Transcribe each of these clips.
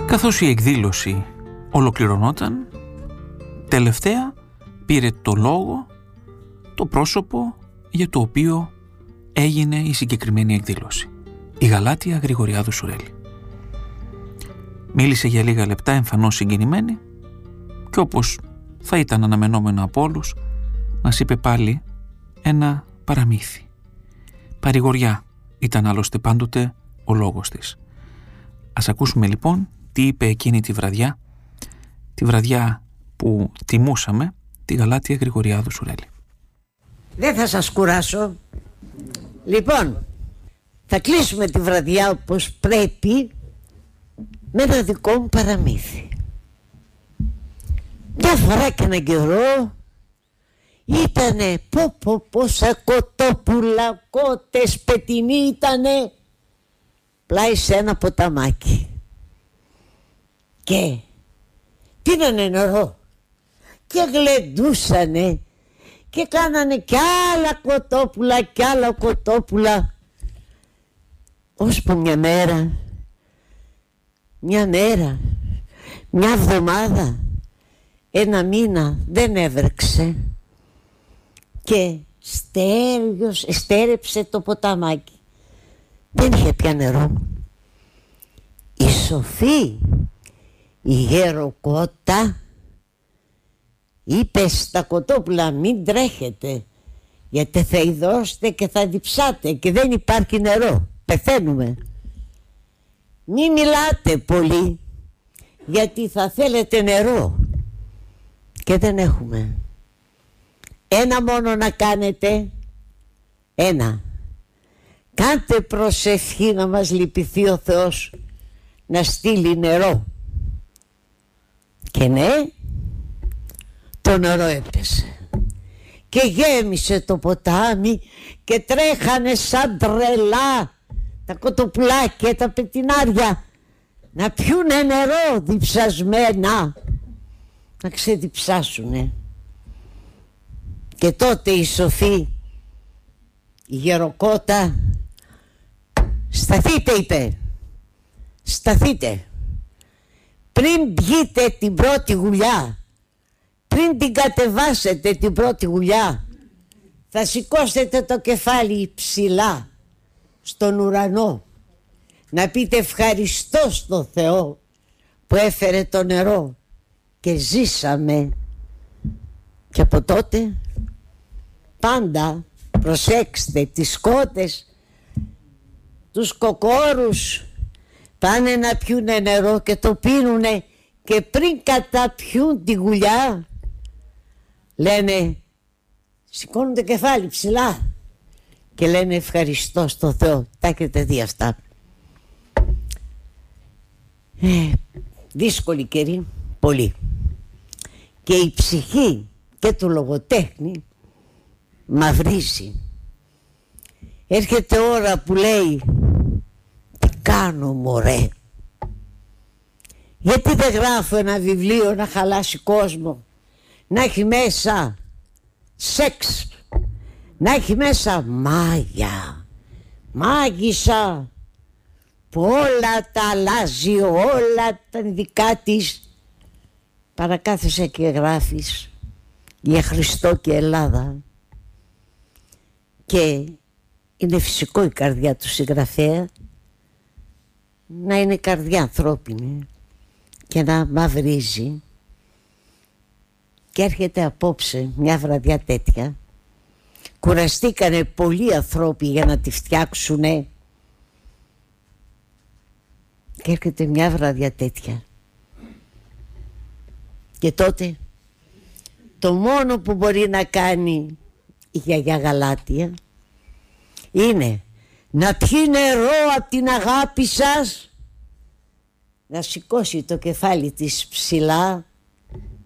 Καθώς η εκδήλωση ολοκληρωνόταν, τελευταία πήρε το λόγο το πρόσωπο για το οποίο έγινε η συγκεκριμένη εκδήλωση, η Γαλάτεια Γρηγοριάδου Σουρέλη. Μίλησε για λίγα λεπτά εμφανώς συγκινημένη και όπως θα ήταν αναμενόμενο από όλους, μας είπε πάλι ένα παραμύθι. Παρηγοριά ήταν άλλωστε πάντοτε ο λόγος της. Ας ακούσουμε λοιπόν τι είπε εκείνη τη βραδιά που τιμούσαμε τη Γαλάτεια Γρηγοριάδου Σουρέλη. Δεν θα σας κουράσω. Λοιπόν, θα κλείσουμε τη βραδιά όπως πρέπει με ένα δικό μου παραμύθι. Μια φορά και έναν καιρό ήτανε πόσα κοτόπουλα, κότες, πετινοί ήτανε πλάι σε ένα ποταμάκι και πίνανε νερό και γλεντούσανε και κάνανε κι άλλα κοτόπουλα κι άλλα κοτόπουλα, ώσπου μια μέρα, μια εβδομάδα, ένα μήνα δεν έβρεξε και στέρεψε το ποταμάκι. Δεν είχε πια νερό. Η Σοφή, η γεροκότα, είπε στα κοτόπουλα μην τρέχετε γιατί θα ειδώσετε και θα διψάτε και δεν υπάρχει νερό, πεθαίνουμε. Μη μιλάτε πολύ γιατί θα θέλετε νερό και δεν έχουμε. Ένα μόνο να κάνετε, κάντε προσευχή να μας λυπηθεί ο Θεός να στείλει νερό. Και ναι, το νερό έπεσε και γέμισε το ποτάμι και τρέχανε σαν τρελά τα κοτοπουλάκια, τα πετινάρια να πιούνε νερό διψασμένα, να ξεδιψάσουνε. Και τότε η Σοφή, η γεροκότα, σταθείτε, είπε, σταθείτε. Πριν βγείτε την πρώτη γουλιά, πριν την κατεβάσετε την πρώτη γουλιά, θα σηκώσετε το κεφάλι ψηλά στον ουρανό, να πείτε ευχαριστώ στο Θεό που έφερε το νερό και ζήσαμε. Και από τότε πάντα προσέξτε τις κότες, τους κοκόρους, πάνε να πιούνε νερό και το πίνουνε και πριν καταπιούν τη γουλιά λένε, σηκώνουν το κεφάλι ψηλά και λένε ευχαριστώ στο Θεό. Τα έχετε δει αυτά. Δύσκολη καιρή, πολύ. Και η ψυχή και του λογοτέχνη μαυρίζει. Έρχεται ώρα που λέει τι κάνω μωρέ, γιατί δεν γράφω ένα βιβλίο να χαλάσει κόσμο, να έχει μέσα σεξ, να έχει μέσα μάγια, μάγισσα που όλα τα αλλάζει, όλα τα δικά της. Παρακάθεσαι και γράφεις για Χριστό και Ελλάδα και είναι φυσικό η καρδιά του συγγραφέα να είναι καρδιά ανθρώπινη και να μαυρίζει. Και έρχεται απόψε μια βραδιά τέτοια, κουραστήκανε πολλοί ανθρώποι για να τη φτιάξουνε και έρχεται μια βραδιά τέτοια και τότε το μόνο που μπορεί να κάνει η γιαγιά Γαλάτεια είναι να πιει νερό από την αγάπη σας, να σηκώσει το κεφάλι της ψηλά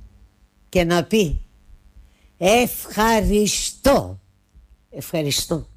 και να πει ευχαριστώ, ευχαριστώ.